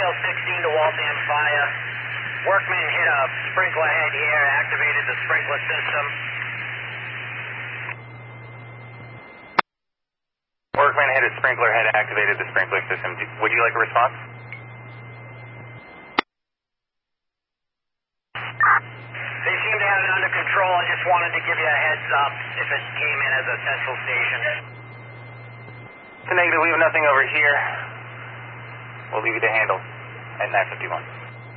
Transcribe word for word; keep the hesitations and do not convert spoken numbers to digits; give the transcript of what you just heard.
Hill sixteen to Waltham Fire. Workman hit a sprinkler head here, activated the sprinkler system. Workman hit a sprinkler head, activated the sprinkler system. Would you like a response? They seem to have it under control. I just wanted to give you a heads up if it came in as a central station. It's a negative. We have nothing over here. We'll leave you to handle at nine fifty-one.